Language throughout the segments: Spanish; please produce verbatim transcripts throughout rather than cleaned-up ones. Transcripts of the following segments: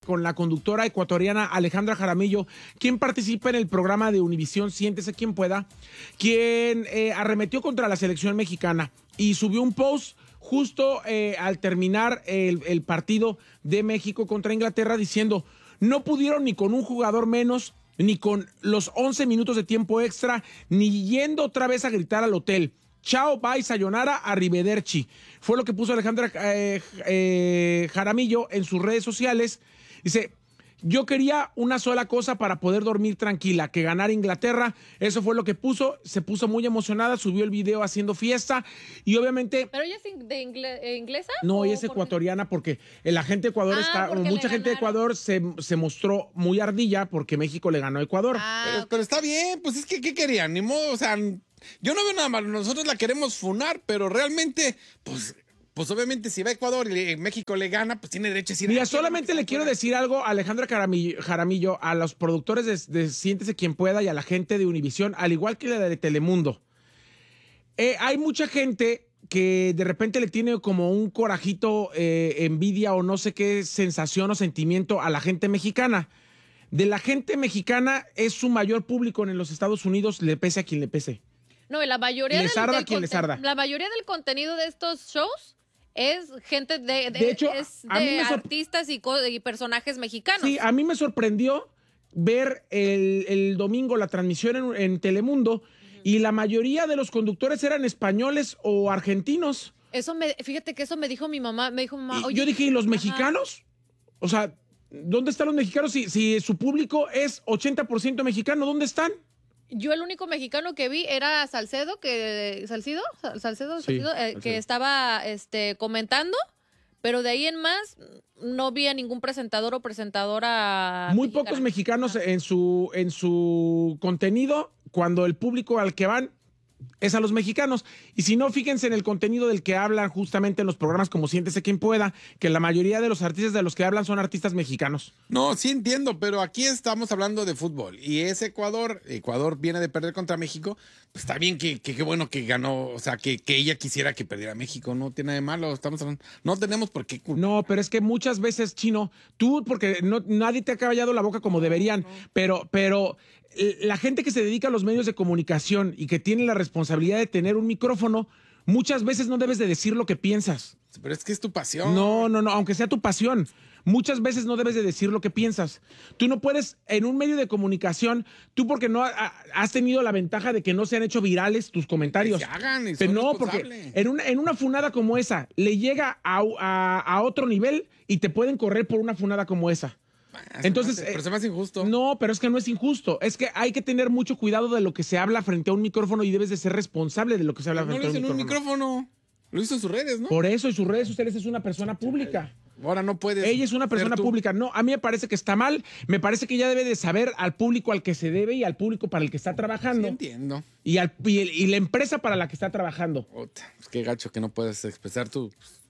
con la conductora ecuatoriana Alejandra Jaramillo, quien participa en el programa de Univisión Siéntese Quien Pueda, quien eh, arremetió contra la selección mexicana y subió un post justo eh, al terminar el, el partido de México contra Inglaterra diciendo, no pudieron ni con un jugador menos, ni con los once minutos de tiempo extra, ni yendo otra vez a gritar al hotel. Chao, bye, sayonara, arrivederci. Fue lo que puso Alejandra eh, eh, Jaramillo en sus redes sociales. Dice, yo quería una sola cosa para poder dormir tranquila, que ganar Inglaterra. Eso fue lo que puso. Se puso muy emocionada, subió el video haciendo fiesta y obviamente... ¿Pero ella es de ingle inglesa? No, ella es ecuatoriana porque la gente de Ecuador ah, está... Mucha gente de Ecuador se, se mostró muy ardilla porque México le ganó a Ecuador. Ah, pero, okay. pero está bien, pues es que ¿qué querían? Ni modo, o sea, yo no veo nada mal. Nosotros la queremos funar, pero realmente, pues... Pues obviamente si va a Ecuador y México le gana, pues tiene derecho a decir... Mira, solamente le quiero decir algo a Alejandra Jaramillo, Jaramillo, a los productores de, de Siéntese Quien Pueda y a la gente de Univisión, al igual que la de Telemundo. Eh, hay mucha gente que de repente le tiene como un corajito, eh, envidia o no sé qué sensación o sentimiento a la gente mexicana. De la gente mexicana es su mayor público en los Estados Unidos, le pese a quien le pese. No, y la mayoría les del, arda del quien les arda. La mayoría del contenido de estos shows es gente de, de, de, hecho, es de artistas y, y personajes mexicanos. Sí, a mí me sorprendió ver el, el domingo la transmisión en, en Telemundo uh-huh. y la mayoría de los conductores eran españoles o argentinos. Eso me, fíjate que eso me dijo mi mamá, me dijo mamá. Y Oye, yo dije, ¿y los ajá. mexicanos? O sea, ¿dónde están los mexicanos? Si, si su público es ochenta por ciento mexicano, ¿dónde están? Yo el único mexicano que vi era Salcedo, que Salcido, Salcedo, sí, Salcido, eh, que estaba este, comentando, pero de ahí en más no vi a ningún presentador o presentadora. Muy mexicana. pocos mexicanos en su, en su contenido, cuando el público al que van es a los mexicanos. Y si no, fíjense en el contenido del que hablan justamente en los programas como Siéntese Quien Pueda, que la mayoría de los artistas de los que hablan son artistas mexicanos. No, sí entiendo, pero aquí estamos hablando de fútbol y es Ecuador. Ecuador viene de perder contra México. Pues está bien que qué bueno que ganó, o sea, que, que ella quisiera que perdiera México. No tiene nada de malo, estamos hablando, no tenemos por qué culpar. No, pero es que muchas veces, Chino, tú, porque no, nadie te ha callado la boca como deberían, no, no. pero, pero la gente que se dedica a los medios de comunicación y que tiene la responsabilidad de tener un micrófono, muchas veces no debes de decir lo que piensas. Pero es que es tu pasión. No, no, no, aunque sea tu pasión. Muchas veces no debes de decir lo que piensas. Tú no puedes, en un medio de comunicación, tú porque no ha, has tenido la ventaja de que no se han hecho virales tus comentarios. Que se hagan y pero no, porque en una, en una funada como esa, le llega a, a, a otro nivel y te pueden correr por una funada como esa. Entonces, hace, pero se me hace injusto. No, pero es que no es injusto. Es que hay que tener mucho cuidado de lo que se habla frente a un micrófono y debes de ser responsable de lo que se habla pero frente no a un micrófono. micrófono. un micrófono. Lo hizo en sus redes, ¿no? Por eso, en sus redes sociales es una persona pública. Ahora no puedes. Ella es una persona pública. No, a mí me parece que está mal. Me parece que ella debe de saber al público al que se debe y al público para el que está trabajando. Sí, entiendo. Y, al, y, el, y la empresa para la que está trabajando. Ota, pues qué gacho que no puedes expresar tu...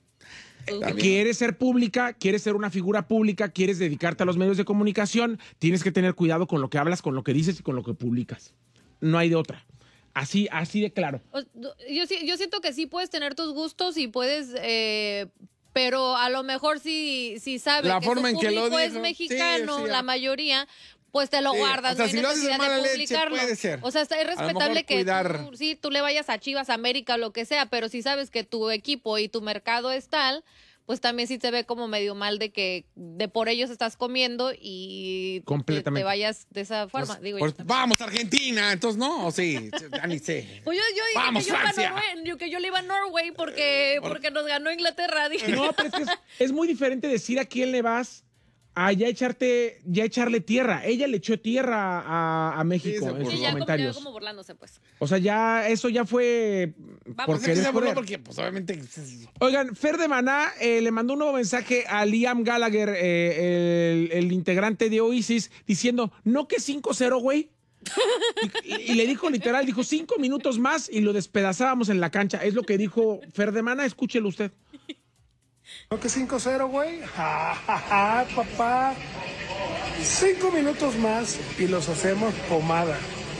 Quieres ser pública, quieres ser una figura pública, quieres dedicarte a los medios de comunicación, tienes que tener cuidado con lo que hablas, con lo que dices y con lo que publicas. No hay de otra. Así, así de claro. Yo, yo siento que sí puedes tener tus gustos y puedes, eh, pero a lo mejor sí, sí sabes la que forma tu en que lo público dijo. es mexicano, sí, sí, la mayoría, pues te lo sí. guardas. O sea, no si hay lo haces de mala leche, puede ser. O sea, es respetable que cuidar... tú, sí, tú le vayas a Chivas, América, lo que sea, pero si sabes que tu equipo y tu mercado es tal, pues también sí te ve como medio mal de que de por ellos estás comiendo y completamente te, te vayas de esa forma. Pues, Digo, pues, vamos, Argentina, entonces no, sí, ya ni sé. Pues yo, yo dije vamos, que, yo Francia. Norway, que yo le iba a Norway porque, porque nos ganó Inglaterra. Dije. No, pero es que es, es muy diferente decir a quién le vas a ya echarte, ya echarle tierra. Ella le echó tierra a, a México sí, en sus sí, ya comentarios. Como, ya como burlándose, pues. O sea, ya eso ya fue Vamos, porque se burló porque, pues, obviamente. Oigan, Fer de Maná eh, le mandó un nuevo mensaje a Liam Gallagher, eh, el, el integrante de Oasis, diciendo, no que cinco cero, güey. Y, y, y le dijo literal, dijo cinco minutos más y lo despedazábamos en la cancha. Es lo que dijo Fer de Maná, escúchelo usted. ¿No que cinco cero, güey? Ja, ja, ja, papá. Cinco minutos más y los hacemos pomada.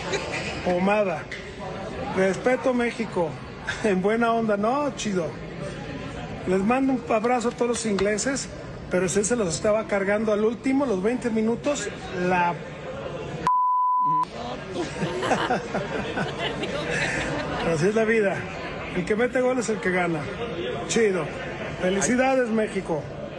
Pomada. Respeto, México. En buena onda, no, chido. Les mando un abrazo a todos los ingleses, pero si él se los estaba cargando al último, los veinte minutos, la... Así es la vida. El que mete gol es el que gana. Chido. Felicidades, México.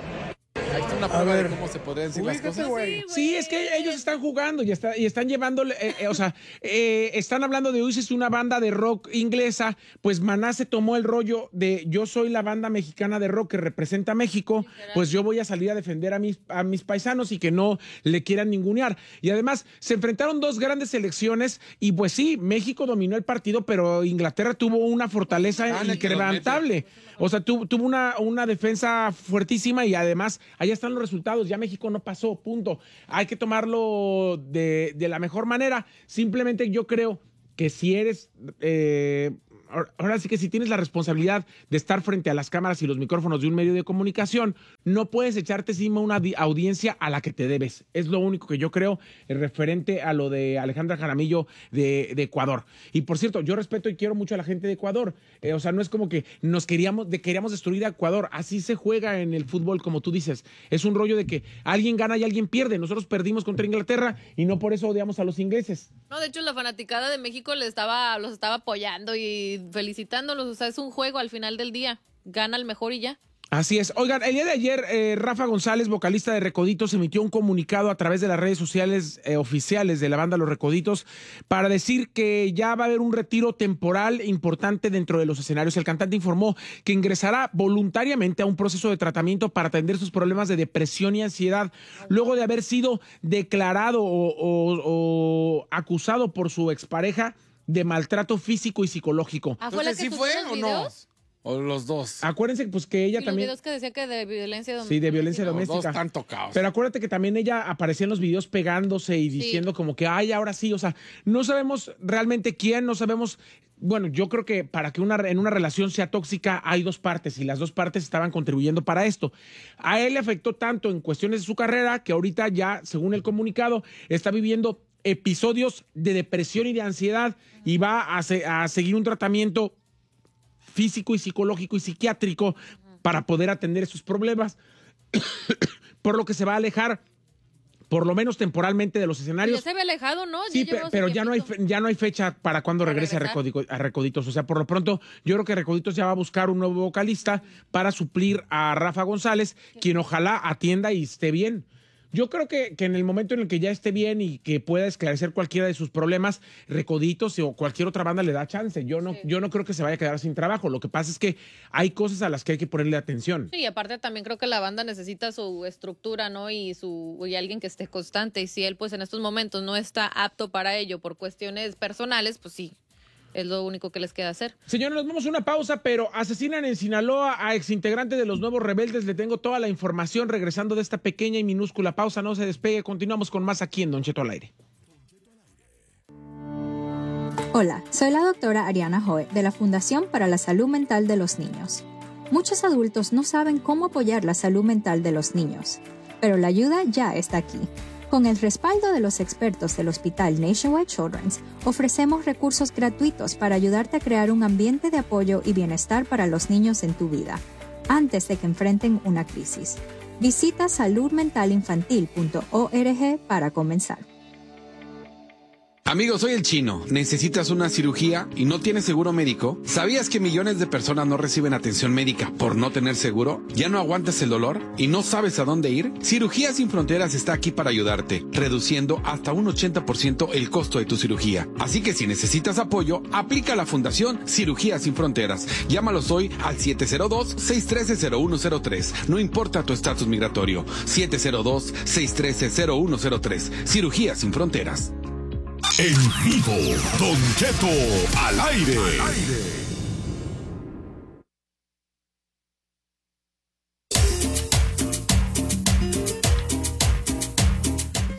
Ahí está una prueba de cómo se podrían decir las cosas. Güey. Sí, es que ellos están jugando y, está, y están llevándole, eh, eh, o sea, eh, están hablando de, uy, es una banda de rock inglesa, pues Maná se tomó el rollo de, yo soy la banda mexicana de rock que representa a México, pues yo voy a salir a defender a mis, a mis paisanos y que no le quieran ningunear. Y además, se enfrentaron dos grandes selecciones y pues sí, México dominó el partido, pero Inglaterra tuvo una fortaleza Ah, inquebrantable. O sea, tuvo, tuvo una, una defensa fuertísima y además, allá están los resultados. Ya México no pasó, punto. Hay que tomarlo de, de la mejor manera. Simplemente yo creo que si eres... Eh, ahora sí que si tienes la responsabilidad de estar frente a las cámaras y los micrófonos de un medio de comunicación, no puedes echarte encima una audiencia a la que te debes. Es lo único que yo creo referente a lo de Alejandra Jaramillo de, de Ecuador. Y por cierto, yo respeto y quiero mucho a la gente de Ecuador. Eh, o sea, no es como que nos queríamos, de, queríamos destruir a Ecuador. Así se juega en el fútbol, como tú dices. Es un rollo de que alguien gana y alguien pierde. Nosotros perdimos contra Inglaterra y no por eso odiamos a los ingleses. No, de hecho, la fanaticada de México le estaba, los estaba apoyando y felicitándolos. O sea, es un juego al final del día. Gana el mejor y ya. Así es. Oigan, el día de ayer, eh, Rafa González, vocalista de Recoditos, emitió un comunicado a través de las redes sociales eh, oficiales de la banda Los Recoditos para decir que ya va a haber un retiro temporal importante dentro de los escenarios. El cantante informó que ingresará voluntariamente a un proceso de tratamiento para atender sus problemas de depresión y ansiedad, luego de haber sido declarado o, o, o acusado por su expareja de maltrato físico y psicológico. ¿Ah, fue la que ¿sí subió fue los o no? videos? O los dos. Acuérdense pues que ella Y también... los videos que decía que de violencia doméstica. Sí, de violencia Los doméstica. dos están tocados. Pero acuérdate que también ella aparecía en los videos pegándose y diciendo Sí. como que, ay, ahora sí, o sea, no sabemos realmente quién, no sabemos, bueno, yo creo que para que una, en una relación sea tóxica hay dos partes y las dos partes estaban contribuyendo para esto. A él le afectó tanto en cuestiones de su carrera que ahorita ya, según el comunicado, está viviendo episodios de depresión y de ansiedad y va a, se, a seguir un tratamiento físico y psicológico y psiquiátrico para poder atender esos problemas, por lo que se va a alejar, por lo menos temporalmente, de los escenarios. Ya se había alejado, ¿no? Sí, Ya pe- llevó pero su ya no, hay, tiempito. fe- ya no hay fecha para cuando Para regrese a, regresar. Recodico- a Recoditos. O sea, por lo pronto, yo creo que Recoditos ya va a buscar un nuevo vocalista para suplir a Rafa González, quien ojalá atienda y esté bien. Yo creo que, que en el momento en el que ya esté bien y que pueda esclarecer cualquiera de sus problemas, Recoditos o cualquier otra banda le da chance. Yo no, Sí. yo no creo que se vaya a quedar sin trabajo. Lo que pasa es que hay cosas a las que hay que ponerle atención. Sí, y aparte también creo que la banda necesita su estructura, ¿no? Y su y alguien que esté constante. Y si él, pues, en estos momentos no está apto para ello por cuestiones personales, pues sí, es lo único que les queda hacer. Señores, nos vamos a una pausa, pero asesinan en Sinaloa a exintegrante de los Nuevos Rebeldes. Le tengo toda la información regresando de esta pequeña y minúscula pausa. No se despegue, continuamos con más aquí en Don Cheto al aire. Hola, soy la doctora Ariana Joe de la Fundación para la Salud Mental de los Niños. Muchos adultos no saben cómo apoyar la salud mental de los niños, pero la ayuda ya está aquí. Con el respaldo de los expertos del Hospital Nationwide Children's, ofrecemos recursos gratuitos para ayudarte a crear un ambiente de apoyo y bienestar para los niños en tu vida, antes de que enfrenten una crisis. Visita salud mental infantil punto org para comenzar. Amigo, soy el Chino. ¿Necesitas una cirugía y no tienes seguro médico? ¿Sabías que millones de personas no reciben atención médica por no tener seguro? ¿Ya no aguantas el dolor y no sabes a dónde ir? Cirugías Sin Fronteras está aquí para ayudarte, reduciendo hasta un ochenta por ciento el costo de tu cirugía. Así que si necesitas apoyo, aplica a la Fundación Cirugías Sin Fronteras. Llámalos hoy al siete cero dos, seis uno tres, cero uno cero tres. No importa tu estatus migratorio. siete cero dos, seis uno tres, cero uno cero tres. Cirugías Sin Fronteras. En vivo, Don Cheto al aire.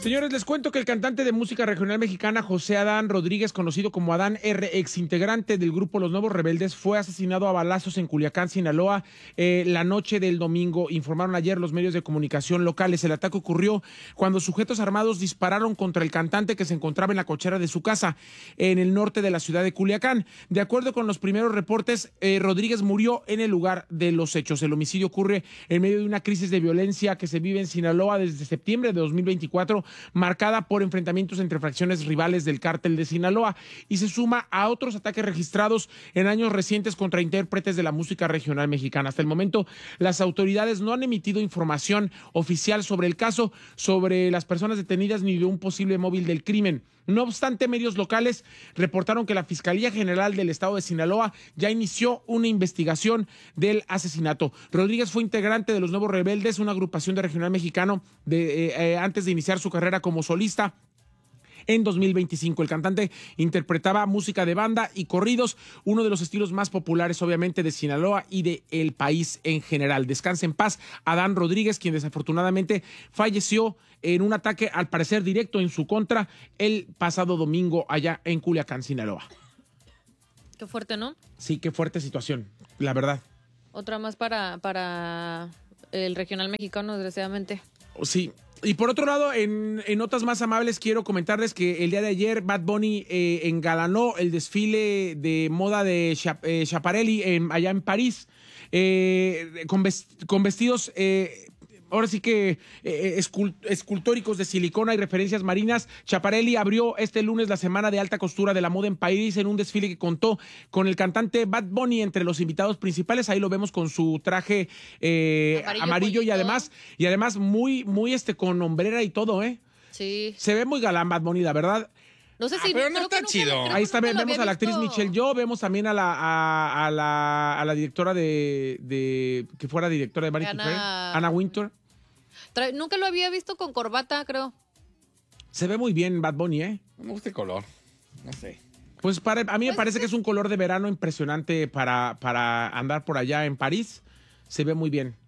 Señores, les cuento que el cantante de música regional mexicana José Adán Rodríguez, conocido como Adán R., exintegrante del grupo Los Nuevos Rebeldes, fue asesinado a balazos en Culiacán, Sinaloa, eh, la noche del domingo. Informaron ayer los medios de comunicación locales. El ataque ocurrió cuando sujetos armados dispararon contra el cantante que se encontraba en la cochera de su casa, en el norte de la ciudad de Culiacán. De acuerdo con los primeros reportes, eh, Rodríguez murió en el lugar de los hechos. El homicidio ocurre en medio de una crisis de violencia que se vive en Sinaloa desde septiembre de dos mil veinticuatro, marcada por enfrentamientos entre fracciones rivales del cártel de Sinaloa, y se suma a otros ataques registrados en años recientes contra intérpretes de la música regional mexicana. Hasta el momento, las autoridades no han emitido información oficial sobre el caso, sobre las personas detenidas ni de un posible móvil del crimen. No obstante, medios locales reportaron que la Fiscalía General del Estado de Sinaloa ya inició una investigación del asesinato. Rodríguez fue integrante de Los Nuevos Rebeldes, una agrupación de regional mexicano de, eh, eh, antes de iniciar su carrera como solista. En dos mil veinticinco, el cantante interpretaba música de banda y corridos, uno de los estilos más populares, obviamente, de Sinaloa y de el país en general. Descanse en paz Adán Rodríguez, quien desafortunadamente falleció en un ataque, al parecer directo en su contra, el pasado domingo allá en Culiacán, Sinaloa. Qué fuerte, ¿no? Sí, qué fuerte situación, la verdad. Otra más para, para el regional mexicano, desgraciadamente. Sí. Y por otro lado, en, en notas más amables, quiero comentarles que el día de ayer Bad Bunny eh, engalanó el desfile de moda de Schiap- eh, Schiaparelli en, allá en París, eh, con, vest- con vestidos... Eh, ahora sí que eh, escult- escultóricos de silicona y referencias marinas. Schiaparelli abrió este lunes la semana de alta costura de la moda en París en un desfile que contó con el cantante Bad Bunny entre los invitados principales. Ahí lo vemos con su traje eh, amarillo, amarillo y además y además muy muy este con hombrera y todo, ¿eh? Sí. Se ve muy galán Bad Bunny, la verdad. No sé Ah, si pero no creo está que chido. nunca- creo Ahí que está, nunca lo vemos había a la actriz visto. Michelle Yeoh, vemos también a la a, a la a la directora de, de que fuera directora de Vanity Anna- Fair, Anna Wintour. Trae- nunca lo había visto con corbata, creo. Se ve muy bien Bad Bunny, ¿eh? No me gusta el color. No sé. Pues para, a mí me Pues parece sí. que es un color de verano impresionante para, para andar por allá en París. Se ve muy bien.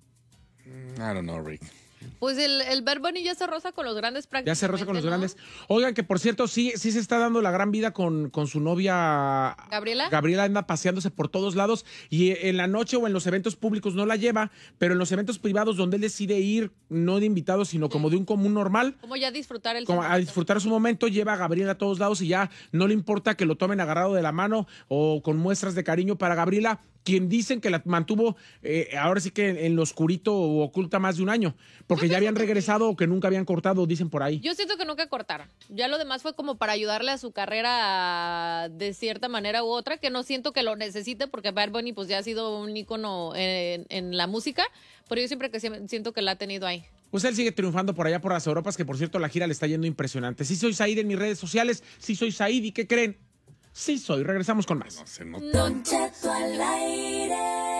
I don't know, Rick. Pues el, el Bad Bunny ya se roza con los grandes Ya prácticamente, se roza con los ¿no? grandes. Oigan, que por cierto, sí, sí se está dando la gran vida con, con su novia. ¿Gabriela? Gabriela anda paseándose por todos lados y en la noche o en los eventos públicos no la lleva, pero en los eventos privados donde él decide ir, no de invitado, sino como de un común normal, Como ya disfrutar el como a momento. disfrutar su momento, lleva a Gabriela a todos lados y ya no le importa que lo tomen agarrado de la mano o con muestras de cariño para Gabriela, quien dicen que la mantuvo eh, ahora sí que en, en lo oscurito o oculta más de un año, porque ya habían regresado o que nunca habían cortado, dicen por ahí. Yo siento que nunca cortaron. Ya lo demás fue como para ayudarle a su carrera de cierta manera u otra, que no siento que lo necesite, porque Bad Bunny pues ya ha sido un ícono en, en la música, pero yo siempre que sie- siento que la ha tenido ahí. Pues él sigue triunfando por allá por las Europas, que por cierto la gira le está yendo impresionante. Sí soy Said en mis redes sociales, sí soy Said, ¿y qué creen? Sí soy, regresamos con más. No sé, no. Don Cheto al aire.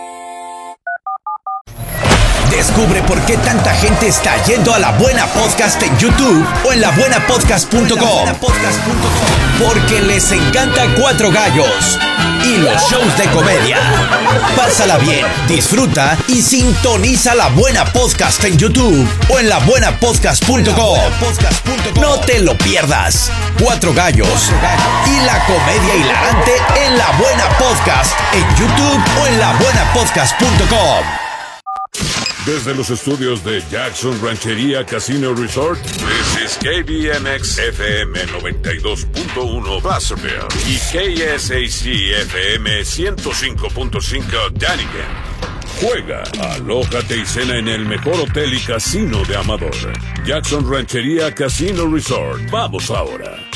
Descubre por qué tanta gente está yendo a La Buena Podcast en YouTube o en la buena podcast punto com. Porque les encanta Cuatro Gallos y los shows de comedia. Pásala bien, disfruta y sintoniza La Buena Podcast en YouTube o en la buena podcast punto com. No te lo pierdas. Cuatro Gallos y la comedia hilarante en La Buena Podcast en YouTube o en la buena podcast punto com. Desde los estudios de Jackson Ranchería Casino Resort, this is K B M X F M noventa y dos punto uno Placerville y K S A C F M ciento cinco punto cinco Dunnigan. Juega, alójate y cena en el mejor hotel y casino de Amador. Jackson Ranchería Casino Resort. Vamos ahora.